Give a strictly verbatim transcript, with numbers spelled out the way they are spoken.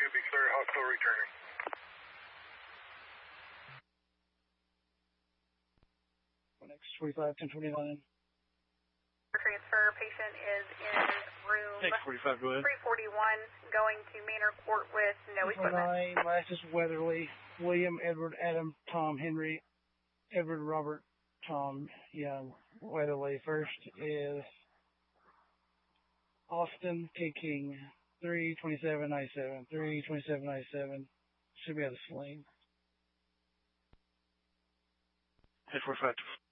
to be clear, hostile returning. Next twenty-five, ten twenty-nine. Transfer patient is in room Next forty-five, go ahead. three forty-one, going to Manor Court with no equipment. Last is Weatherly, William, Edward, Adam, Tom, Henry, Edward, Robert, Tom, Young, Weatherly. First is Austin K. King, three twenty-seven ninety-seven, three twenty-seven ninety-seven. Should be out of sling. Head forty-five.